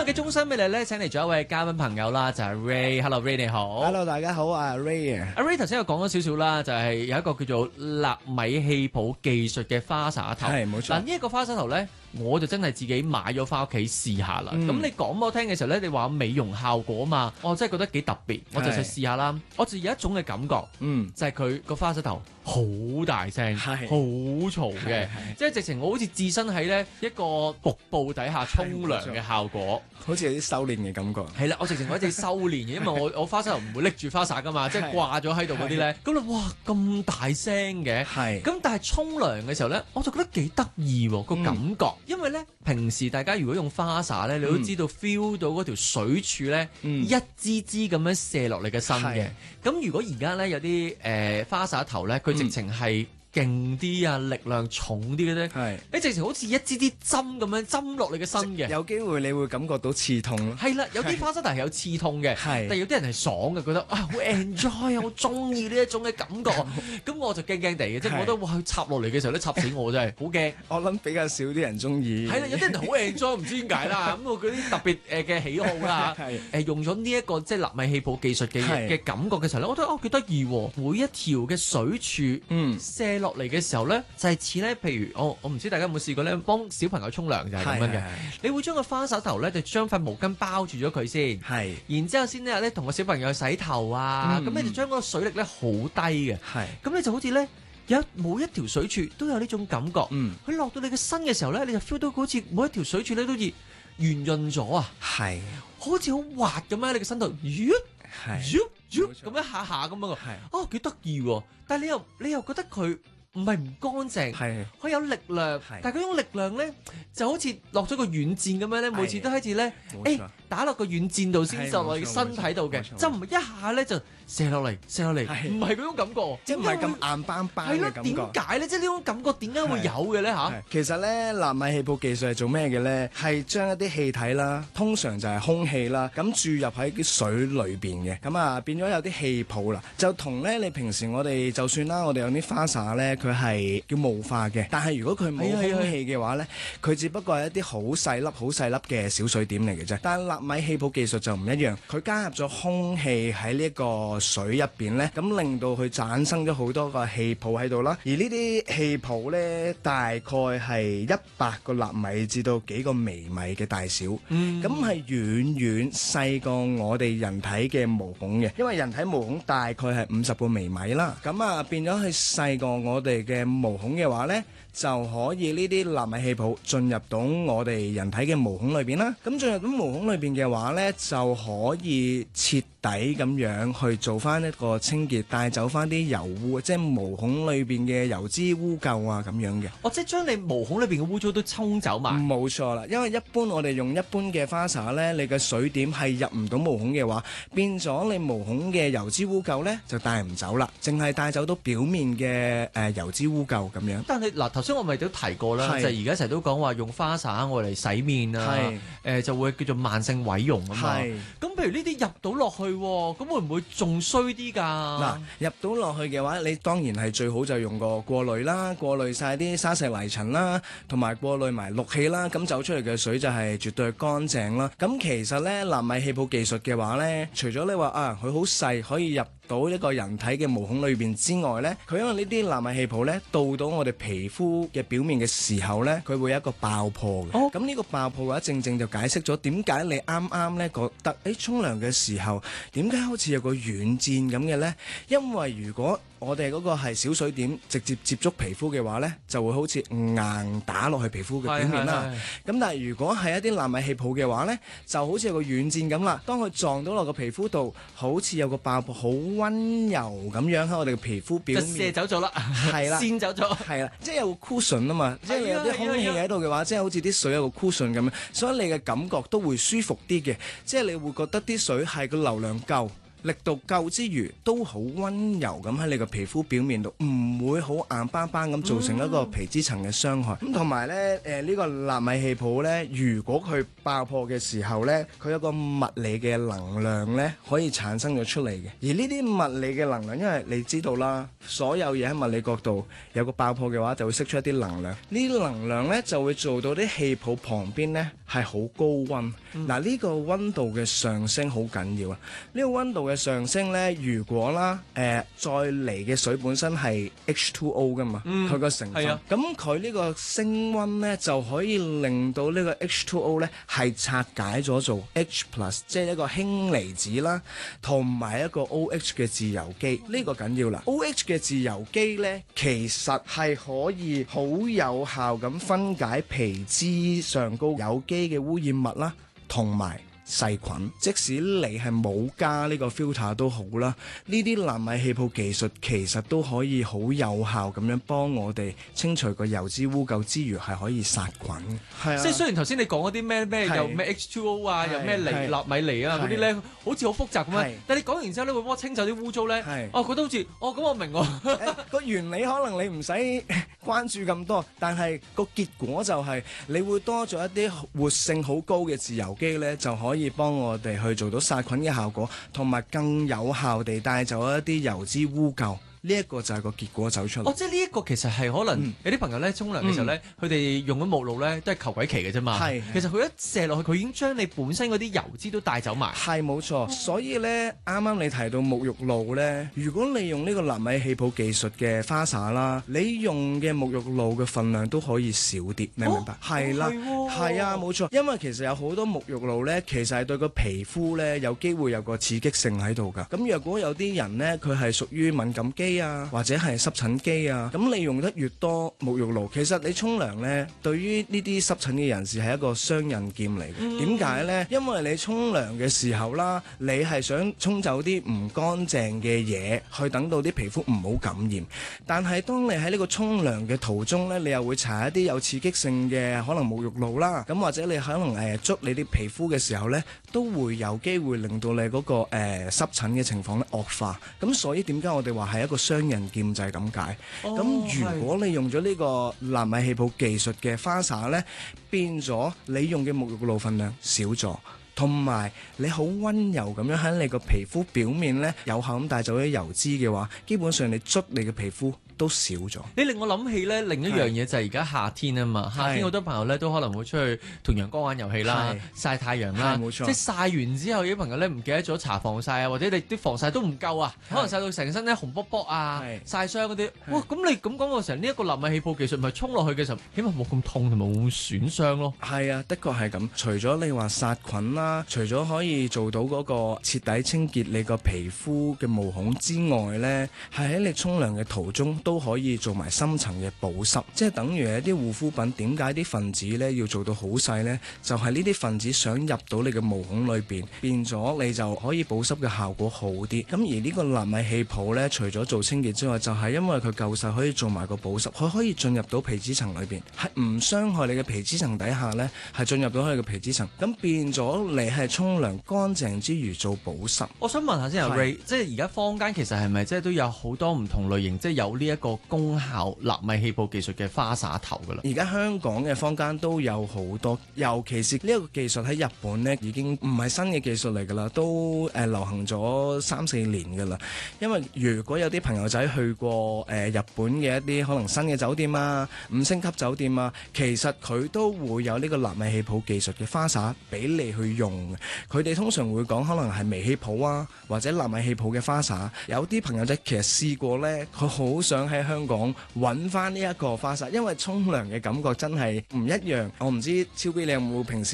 日嘅終身美麗咧，請嚟咗一位嘉賓朋友啦，就係 Ray。Hello Ray 你好。 Hello 大家好啊 Ray 啊。 阿 Ray 頭先有講咗少少啦，就係有一個叫做納米氣泡技術嘅花灑頭。 係冇錯。 嗱呢一個花灑頭咧，我就真係自己買咗翻屋企試下啦。咁你講俾我聽嘅時候咧，你話美容效果嘛，我真係覺得幾特別，我就想試下啦。我就有一種嘅感覺，就係佢個花灑頭好大聲，好嘈嘅，即係直情我好似置身喺咧一個瀑布底下沖涼嘅效果， 好似有啲修煉嘅感覺。 係啦，我直情我一直修煉嘅，因為我花灑頭唔會拎住花灑噶嘛，即係掛咗喺度嗰啲咧。咁你哇咁大聲嘅，咁但係沖涼嘅時候咧，我就覺得幾得意喎個感覺，因為咧平時大家如果用花灑咧，你都知道 feel 到嗰條水柱咧一支支咁樣射落你嘅身嘅。咁如果而家咧有啲花灑頭咧，佢直情係勁啲啊，力量重啲嘅啫。你直情好似一支支針咁樣針落你嘅身嘅。 有機會你會感覺到刺痛咯。 係啦，有啲花灑頭係有刺痛嘅，但係有啲人係爽嘅，覺得啊好 enjoy 啊，好中意呢一種嘅感覺。咁我就驚驚地嘅，即係我覺得哇佢插落嚟嘅時候咧插死我真係好驚。 我諗比較少啲人中意。 係啦，有啲人好 enjoy，唔知點解啦。咁我嗰啲特別嘅喜好啦，用咗呢一個即係納米氣泡技術嘅感覺嘅時候咧，我覺得哦幾得意喎。每一條嘅水柱射落嚟嘅時候咧，就係似咧，譬如我唔知大家有冇試過咧，幫小朋友沖涼就係咁樣嘅。你會將個花灑頭咧，就將塊毛巾包住咗佢先，然之後先咧同個小朋友洗頭啊，咁你就將嗰個水力咧好低嘅，咁你就好似咧每一條水柱都有呢種感覺，佢落到你嘅身嘅時候咧，你就 feel 到好似每一條水柱咧都好似圓潤咗啊，好似好滑咁喺你嘅身度，咁一下下咁樣，哦幾得意喎！但係你又覺得佢唔係唔乾淨，佢有力量，但係嗰種力量咧就好似落咗個軟箭咁樣咧，每次都好似咧，打落個軟箭度先就落去身體度嘅，就唔係一下咧就射落嚟，唔係嗰種感覺， 即係唔係咁硬邦邦嘅感覺。 點解咧？即係呢種感覺點解會有嘅咧嚇？ 其實咧，納米氣泡技術係做咩嘅咧？係將一啲氣體啦，通常就係空氣啦，咁注入喺啲水裏邊嘅，咁啊變咗有啲氣泡啦，就同咧你平時我哋就算啦，我哋有啲花灑咧，佢係叫霧化嘅，但係如果佢冇空氣嘅話咧，佢只不過係一啲好細粒嘅小水點嚟嘅啫。但係納米氣泡技術就唔一樣，佢加入咗空氣喺呢一個水入邊咧，咁令到佢產生咗好多個氣泡喺度啦。而呢啲氣泡咧，大概係100個納米至到幾個微米嘅大小，咁係遠遠細過我哋人體嘅毛孔嘅，因為人體毛孔大概係50個微米啦。咁啊變咗係細過我哋嘅毛孔嘅話咧，就可以呢啲納米氣泡進入到我哋人體嘅毛孔裏邊啦。咁進入到毛孔裏邊嘅話咧，就可以徹底咁樣去做翻一個清潔，帶走翻啲油污，即係毛孔裏邊嘅油脂污垢啊咁樣嘅。 即係將你毛孔裏邊嘅污糟都沖走埋。 冇錯啦，因為一般我哋用一般嘅花灑咧，你嘅水點係入唔到毛孔嘅話，變咗你毛孔嘅油脂污垢咧就帶唔走啦，淨係帶走到表面嘅油脂污垢咁樣。 但係嗱，頭先我咪都提過啦，就係而家成日都講話用花灑我嚟洗面啊，就會叫做慢性毀容啊嘛。咁譬如呢啲入到落去，咁會唔會仲衰啲㗎？ 嗱，入到落去嘅話，你當然係最好就用個過濾啦，過濾晒啲沙石泥塵啦，同埋過濾埋氯氣啦，咁走出嚟嘅水就係絕對乾淨啦。咁其實咧，納米氣泡技術嘅話咧，除咗你話啊，佢好細可以入到一個人體嘅毛孔裏邊之外咧，佢因為呢啲納米氣泡咧，到我哋皮膚嘅表面嘅時候咧，佢會有一個爆破嘅。咁呢個爆破嘅話，正正就解釋咗點解你啱啱咧覺得沖涼嘅時候點解好似有個軟墊咁嘅咧？因為如果我哋嗰個係小水點直接接觸皮膚嘅話咧，就會好似硬打落去皮膚嘅表面啦。咁但係如果係一啲納米氣泡嘅話咧，就好似有個軟墊咁啦。當佢撞到落個皮膚度，好似有個爆破，好溫柔咁樣喺我哋嘅皮膚表面就射走咗啦， 係啦， 先走咗， 係啦，即係有個 cushion 啊嘛，即係你有啲空氣喺度嘅話，即係好似啲水有個 cushion 咁樣，所以你嘅感覺都會舒服啲嘅，即係你會覺得啲水係個流量夠。 力度夠之餘，都好溫柔咁喺你個皮膚表面度，唔會好硬邦邦咁造成一個皮脂層嘅傷害。咁同埋咧，呢個納米氣泡咧，如果佢爆破嘅時候咧，佢有個物理嘅能量咧，可以產生咗出嚟嘅。而呢啲物理嘅能量，因為你知道啦，所有嘢喺物理角度有個爆破嘅話，就會釋出一啲能量。呢啲能量咧就會做到啲氣泡旁邊咧係好高溫。嗱，呢個溫度嘅上升好緊要啊！呢個溫度嘅上升咧，如果啦再嚟嘅水本身係 H2O 噶嘛，佢個成分，咁佢呢個升溫咧就可以令到呢個 H2O 咧係拆解咗做 H+，即係一個氫離子啦，同埋一個 OH 嘅自由基。呢個緊要啦。OH 嘅自由基咧，其實係可以好有效咁分解皮脂上高有機嘅污染物啦，同埋細菌，即使你係冇加呢個 filter 都好啦，呢啲納米氣泡技術其實都可以好有效咁樣幫我哋清除個油脂污垢之餘，係可以殺菌。係啊， 即係雖然頭先你講嗰啲咩又咩 H2O 啊，又咩納米離啊嗰啲咧，好似好複雜咁樣。但係你講完之後咧，會幫我清走啲污糟咧。覺得好似咁我明喎。 個原理可能你唔使關注咁多，但係個結果就係你會多咗一啲活性好高嘅自由基咧，就可以幫我哋去做到殺菌嘅效果，同埋更有效地帶走一啲油脂污垢。呢一個就係個結果走出嚟。 即係呢一個其實係可能有啲朋友咧沖涼嘅時候咧，佢哋用緊沐浴露咧都係求鬼期嘅啫嘛。其實佢一射落去，佢已經將你本身嗰啲油脂都帶走埋。 係冇錯。所以咧，啱啱你提到沐浴露咧，如果你用呢個納米氣泡技術嘅花灑啦，你用嘅沐浴露嘅份量都可以少啲，明唔明白？係啦，係啊，冇錯。因為其實有好多沐浴露咧，其實係對個皮膚咧有機會有個刺激性喺度㗎。咁若果有啲人咧，佢係屬於敏感肌啊，或者係濕疹肌啊，咁你用得越多沐浴露，其實你沖涼呢，對於呢啲濕疹嘅人士係一個雙刃劍嚟嘅。點解呢？因為你沖涼嘅時候啦，你係想沖走啲唔乾淨嘅嘢，去等到啲皮膚唔好感染。但係當你喺呢個沖涼嘅途中呢，你又會搽一啲有刺激性嘅可能沐浴露啦，咁或者你可能捽你啲皮膚嘅時候呢，都會有機會令到你嗰個濕疹嘅情況咧惡化。咁所以點解我哋話係一個雙刃劍就係咁解。咁如果你用咗呢個納米氣泡技術嘅花灑呢，變咗你用嘅沐浴露分量少咗，同埋你好溫柔咁樣喺你個皮膚表面呢，有效咁帶走啲油脂嘅話，基本上你捽你嘅皮膚都少咗。你令我諗起咧另一樣嘢就係而家夏天啊嘛，夏天好多朋友咧都可能會出去同陽光玩遊戲啦，曬太陽啦，冇錯。即係曬完之後，有啲朋友咧唔記得咗搽防曬啊，或者你啲防曬都唔夠啊，可能曬到成身咧紅卜卜啊，曬傷嗰啲。哇！咁你咁講嘅時候，呢一個納米氣泡技術咪沖落去嘅時候，起碼冇咁痛同埋冇咁損傷咯。 係啊，的確係咁。除咗你話殺菌啦，除咗可以做到嗰個徹底清潔你個皮膚嘅毛孔之外咧，係喺你沖涼嘅途中都可以做埋深層嘅保濕，即係等於一啲護膚品點解啲分子咧要做到好細呢？就係呢啲分子想入到你嘅毛孔裏邊，變咗你就可以保濕嘅效果好啲。咁而呢個納米氣泡呢，除咗做清潔之外，就係因為佢夠細，可以做埋個保濕，佢可以進入到皮脂層裏邊，係唔傷害你嘅皮脂層底下呢，係進入到你嘅皮脂層，咁變咗你係沖涼乾淨之餘做保濕。 我想問下先啊 Ray，即係而家坊間其實係咪即係都有好多唔同類型，即係有呢一個功效納米氣泡技術嘅花灑頭㗎啦？ 而家香港嘅坊間都有好多，尤其是呢一個技術喺日本呢已經唔係新嘅技術嚟㗎啦，都流行咗3-4年㗎啦。因為如果有啲朋友仔去過日本嘅一啲可能新嘅酒店啊、5星級酒店啊，其實佢都會有呢個納米氣泡技術嘅花灑俾你去用。佢哋通常會講可能係微氣泡啊，或者納米氣泡嘅花灑。有啲朋友仔其實試過呢，佢好想喺香港揾翻呢一個花灑，因為沖涼嘅感覺真係唔一樣。我唔知超 B 你有冇平時